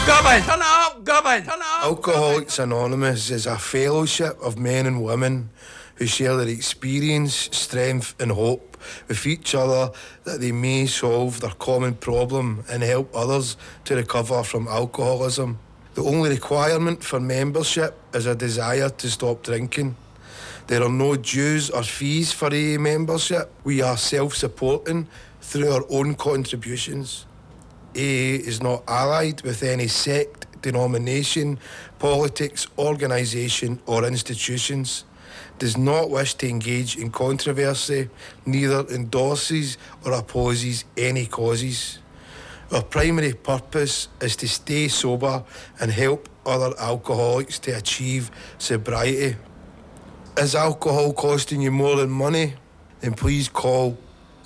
Turn it up, Gavin, turn it up. Alcoholics Anonymous is a fellowship of men and women who share their experience, strength and hope with each other that they may solve their common problem and help others to recover from alcoholism. The only requirement for membership is a desire to stop drinking. There are no dues or fees for AA membership. We are self-supporting through our own contributions. AA is not allied with any sect, denomination, politics, organisation or institutions, does not wish to engage in controversy, neither endorses or opposes any causes. Our primary purpose is to stay sober and help other alcoholics to achieve sobriety. Is alcohol costing you more than money? Then please call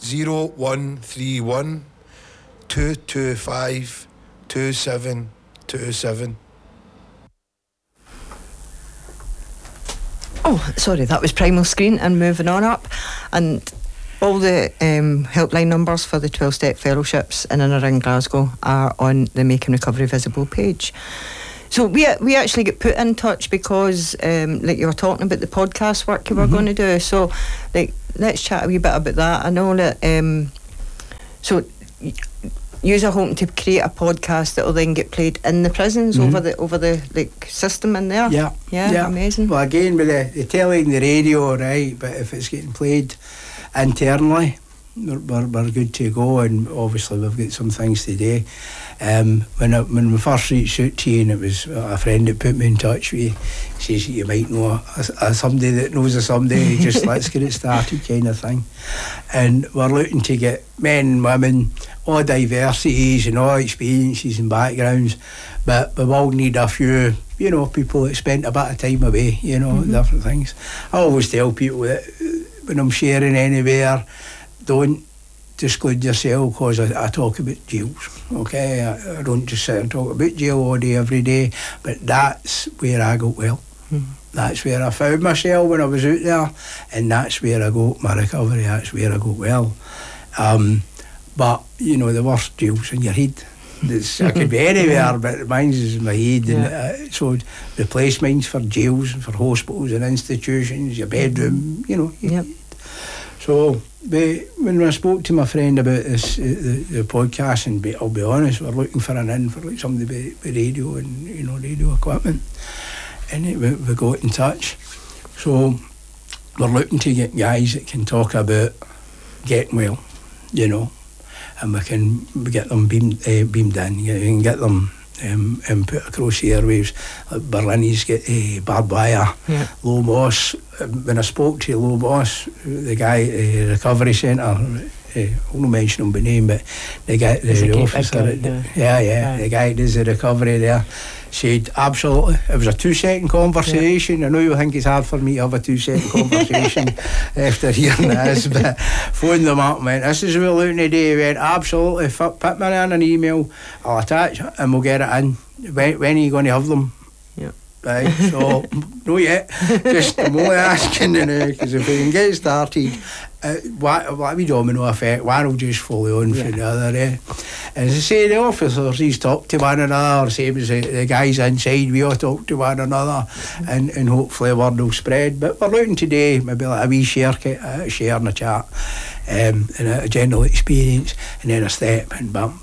0131 225 2727. Oh, sorry, that was Primal Screen and Moving On Up. And all the helpline numbers for the 12-step fellowships in and around Glasgow are on the Making Recovery Visible page. So we actually get put in touch because, like you were talking about the podcast work you were going to do. So, like, let's chat a wee bit about that. I know that. So, you are hoping to create a podcast that will then get played in the prisons over the like system in there. Yeah, amazing. Well, again with the telly and the radio, right? But if it's getting played internally, we're good to go, and obviously we've got some things to do. When we first reached out to you, and it was a friend that put me in touch with you, says you might know somebody that knows of somebody, just let's get it started kind of thing. And we're looking to get men and women, all diversities and all experiences and backgrounds, but we will need a few, people that spent a bit of time away, different things. I always tell people that when I'm sharing anywhere, don't disclude yourself, because I talk about jails, okay? I don't just sit and talk about jail all day, every day, but that's where I got well. That's where I found myself when I was out there, and that's where I got my recovery, that's where I got well. But, the worst jail's in your head. I could be anywhere, but mine's is in my head. And, so replace mines for jails and for hospitals and institutions, your bedroom, So when I spoke to my friend about this, the podcast, and I'll be honest, we're looking for an in for like somebody with radio and radio equipment, and we got in touch. So we're looking to get guys that can talk about getting well, and we get them beamed in. You can get them put across the airwaves. Like Berlini's get barbed wire, Low Moss. When I spoke to Low Moss, the guy at the recovery centre, I won't mention him by name, but the guy, the officer, the guy that does the recovery there, said absolutely. It was a 2-second conversation. I know you think it's hard for me to have a 2-second conversation after hearing this, but phoned them up and went, this is what we're looking to do. He went, absolutely, put me in an email, I'll attach it and we'll get it in. When are you going to have them? Right, so no yet, just I'm only asking, because if we can get started, what we domino effect, one will just follow on from the other. As I say, the officers, these talk to one another, same as the guys inside, we all talk to one another, and hopefully word will spread. But we're looking today, maybe like a wee share and a chat, and a general experience, and then a step, and bump,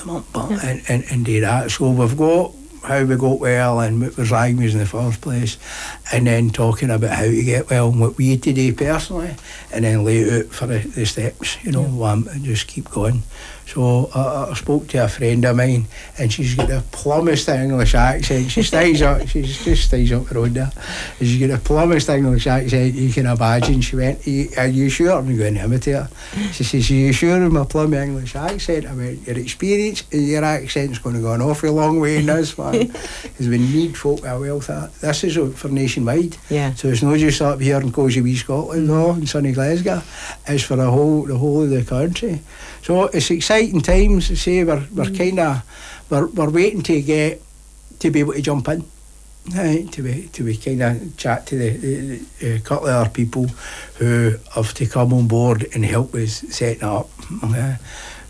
and do that. So we've got how we got well and what was wrong in the first place, and then talking about how to get well and what we had to do personally, and then lay it out for the steps, and just keep going. So I spoke to a friend of mine, and she's got the plumbest English accent. She just stays up the road there. She's got the plumbest English accent you can imagine. She went, are you sure? I'm going to imitate her. She says, are you sure of my plummy English accent? I went, your experience and your accent's going to go an awful long way in this, man. Because we need folk with a wealth of this is for nationwide. So it's not just up here in cosy wee Scotland, no, in sunny Glasgow. It's for the whole of the country. So it's exciting times. I say we're kind of we're waiting to get to be able to jump in, right? To be kind of chat to the couple of other people who have to come on board and help us setting up.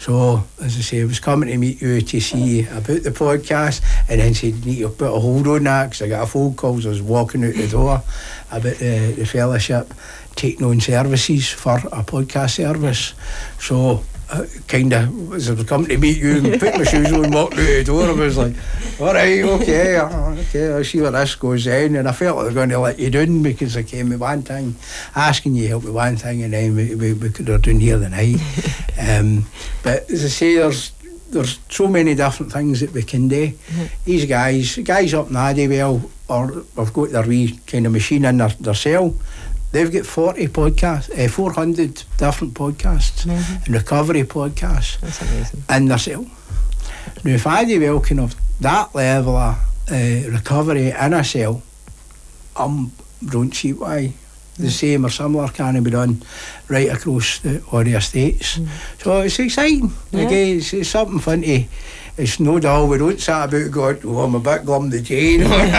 So, as I say, I was coming to meet you to see about the podcast, and then said, you need to put a hold on that, because I got a phone call as I was walking out the door about the fellowship taking on services for a podcast service. So, kind of, as I was coming to meet you and put my shoes on and walked out the door, I was like, all right, okay, I'll see where this goes in. And I felt like they were going to let you down, because I came with one thing, asking you help with one thing, and then we could have done here tonight. But as I say, there's so many different things that we can do. These guys up in Addiewell, have got their wee kind of machine in their cell. They've got 40 podcasts, 400 different podcasts, and recovery podcasts. That's amazing. In their cell. Now, if Addiewell can have that level of recovery in a cell, don't see why the same or similar can't be done right across all the estates. So it's exciting. Again, it's something fun to. It's no dull. We don't sit about going, oh, I'm a bit glum the Jane.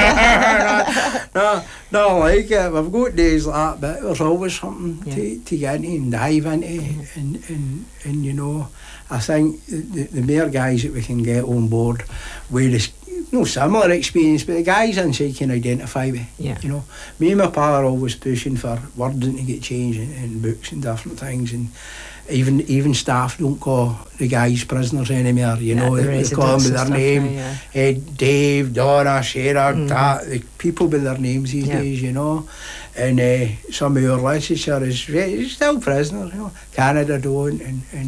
No, like it. We've got days like that, but there's always something to get into and dive into. And you know, I think the more guys that we can get on board with no similar experience, but the guys inside can identify with. You know, me and my pa are always pushing for wording to get changed in books and different things, and even staff don't call the guys prisoners anymore. You know, they call them with their name. Dave, Donna, Sarah, the people with their names these days. You know, and some of our literature is still prisoners. You know, Canada don't,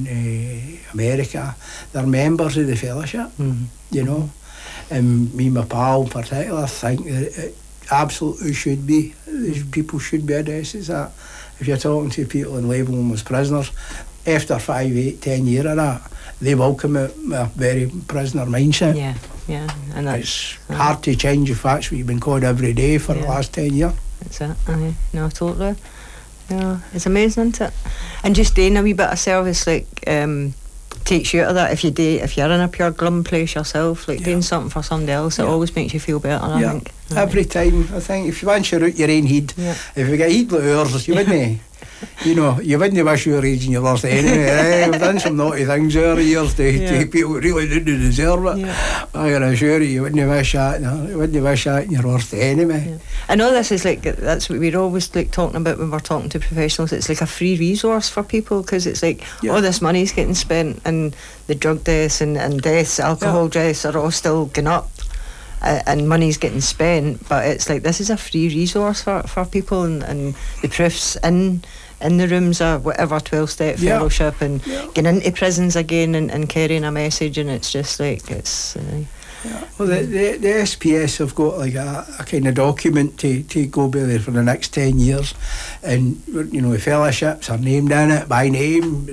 and America, they're members of the fellowship. You know. And me and my pal in particular think that it absolutely should be. People should be addressed as that. If you're talking to people and labeling them as prisoners, after 5, 8, 10 years of that, they will come out with a very prisoner mindset. And it's hard to change if that's what you've been called every day for the last 10 years. That's it. No, totally. Yeah, it's amazing, isn't it? And just doing a wee bit of service, like, takes you out of that. If you're in a pure glum place yourself, like doing something for somebody else, it always makes you feel better. I think every time. I think if you once you're out your own head, if you get a head like ours, you wouldn't. You know, you wouldn't wish you were raging your worst enemy. We've done some naughty things over the years to people who really didn't deserve it. I can assure you wouldn't wish that. You wouldn't wish that in your worst enemy. I know this is like, that's what we're always like talking about when we're talking to professionals. It's like a free resource for people, because it's like all this money's getting spent, and the drug deaths and deaths, alcohol deaths are all still going up. And money's getting spent, but it's like this is a free resource for people, and the proofs in the rooms or whatever 12-step fellowship, and getting into prisons again and carrying a message, and it's just like it's well, the SPS have got like a kind of document to go by there for the next 10 years, and you know, the fellowships are named in it by name.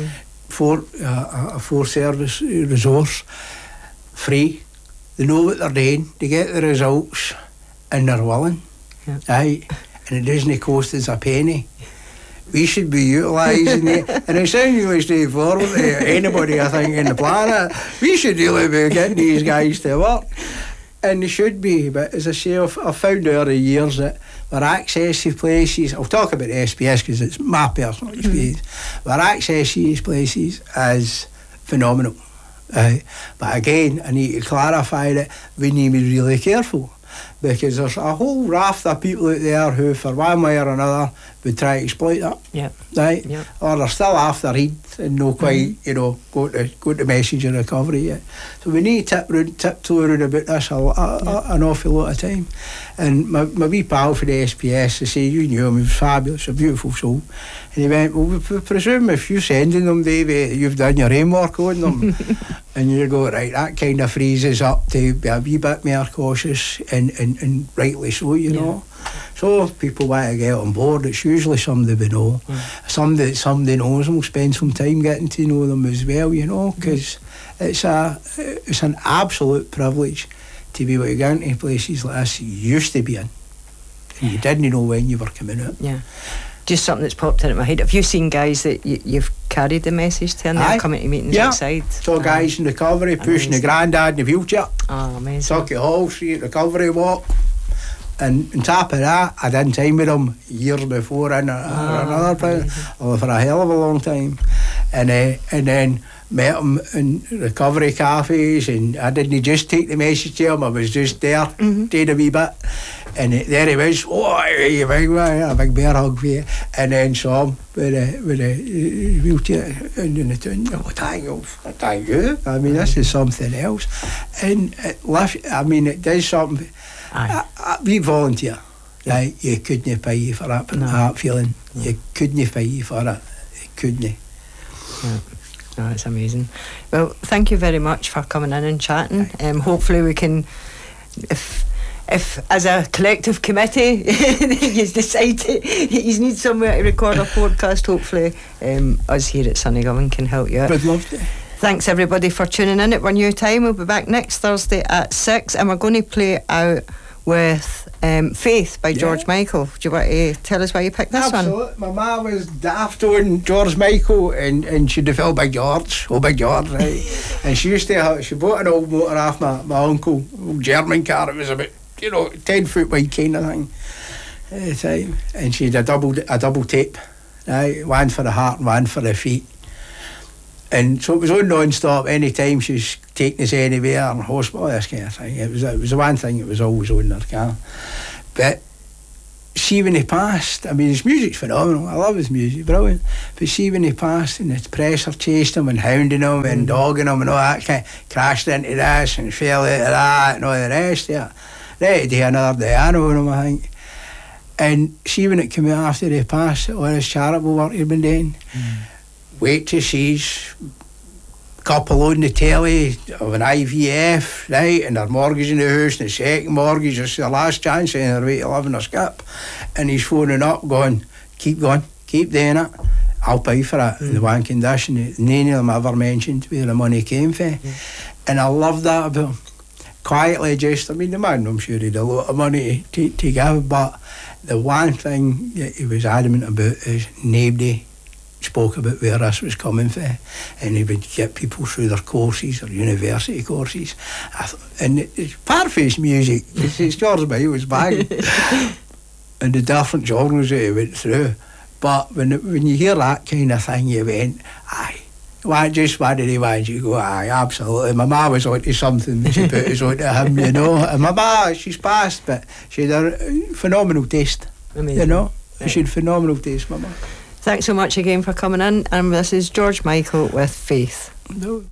For a 4-service resource, free. They know what they're doing, they get the results, and they're willing. And it doesn't cost us a penny. We should be utilising it, and it's really straightforward to anybody, I think, in the planet. We should really be getting these guys to work, and they should be. But as I say, I've found over the years that our access to places, I'll talk about the SPS because it's my personal experience, our access to these places is phenomenal. But again, I need to clarify that we need to be really careful, because there's a whole raft of people out there who, for one way or another, would try to exploit that. Or they're still after heat and no quite, you know, got the message of recovery yet. So we need to tiptoe around about this an awful lot of time. And my wee pal for the SPS, they say, you knew him, he was fabulous, a beautiful soul. And he went, well, we presume if you're sending them, Dave, you've done your homework on them. And you go, right, that kind of frees us up to be a wee bit more cautious, and rightly so, you know. So if people want to get on board, it's usually somebody we know. Somebody knows them, will spend some time getting to know them as well, you know, because it's an absolute privilege to be able to get into places like this you used to be in, and you didn't know when you were coming out. Just something that's popped into my head. Have you seen guys that you've carried the message to, and they're coming to meetings outside? So guys in recovery, pushing the granddad in the wheelchair. Oh, amazing. Tucky Hall Street recovery walk. And on top of that, I done time with them years before in another place, for a hell of a long time. And then met him in recovery cafes, and I didn't just take the message to him, I was just there, did a wee bit, and there he was, oh, you big man, a big bear hug for you, and then saw him with a wheelchair, and in the tune, oh, thank you, I mean, this is something else, and it does something. We volunteer, right? You couldn't pay you for that, that feeling, you couldn't pay you for it, you couldn't. Yeah. No, it's amazing. Well, thank you very much for coming in and chatting. Hopefully we can, if as a collective committee you decide you need somewhere to record a podcast, hopefully us here at Sunnygowan can help you out. I'd love to. Thanks everybody for tuning in at our new time. We'll be back next Thursday at 6, and we're going to play out with Faith by George Michael. Do you want to tell us why you picked this one? Absolutely. My mum was daft on George Michael, and she'd have felt Big George, right? And she bought an old motor off my uncle, old German car. It was about 10 foot wide kind of thing at the time, and she had a double tape, right? One for the heart and one for the feet. And so it was on non-stop. Any time she's taking us anywhere in hospital, this kind of thing. It was the one thing that was always on her car. But see, when he passed, I mean, his music's phenomenal. I love his music, brilliant. But see, when he passed, and the press chased him and hounding him and dogging him and all that, kind of crashed into this and fell out of that and all the rest of it. They do another day, I know him, I think. And see, when it came out after he passed, all his charitable work he'd been doing, waitresses, couple on the telly of an IVF, right, and their mortgage in the house, and the second mortgage, it's their last chance, and they're way to live in a skip. And he's phoning up, going, keep doing it, I'll pay for it. In the one condition, none of them ever mentioned where the money came from. And I love that about him. Quietly just, I mean, the man, I'm sure he had a lot of money to give, but the one thing that he was adamant about is nobody spoke about where this was coming from, and he would get people through their courses, their university courses, and it's part of his music. It's George Michael's bang, and the different genres that he went through. But when you hear that kind of thing, you went, aye. What did he want? You go, aye, absolutely. My ma was onto something that she put us onto him, And my ma, she's passed, but she had a phenomenal taste. Amazing. She had phenomenal taste, my ma. Thanks so much again for coming in, and this is George Michael with Faith. No.